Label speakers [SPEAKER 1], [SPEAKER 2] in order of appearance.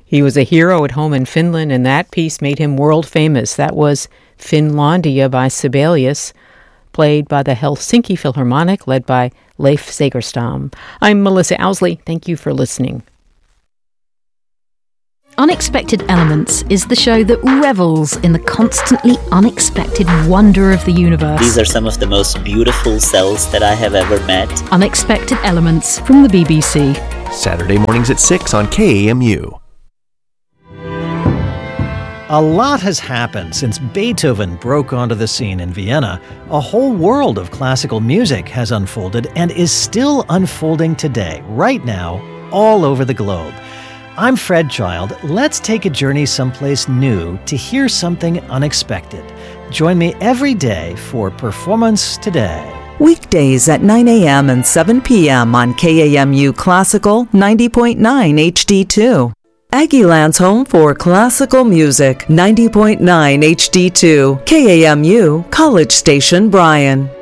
[SPEAKER 1] He was a hero at home in Finland, and that piece made him world famous. That was Finlandia by Sibelius, played by the Helsinki Philharmonic, led by Leif Segerstam. I'm Melissa Owsley. Thank you for listening.
[SPEAKER 2] Unexpected Elements is the show that revels in the constantly unexpected wonder of the universe.
[SPEAKER 3] These are some of the most beautiful cells that I have ever met.
[SPEAKER 2] Unexpected Elements from the BBC.
[SPEAKER 4] Saturday mornings at 6 on KAMU.
[SPEAKER 5] A lot has happened since Beethoven broke onto the scene in Vienna. A whole world of classical music has unfolded and is still unfolding today, right now, all over the globe. I'm Fred Child. Let's take a journey someplace new to hear something unexpected. Join me every day for Performance Today.
[SPEAKER 6] Weekdays at 9 a.m. and 7 p.m. on KAMU Classical 90.9 HD2. Aggieland's home for classical music, 90.9 HD2. KAMU, College Station, Bryan.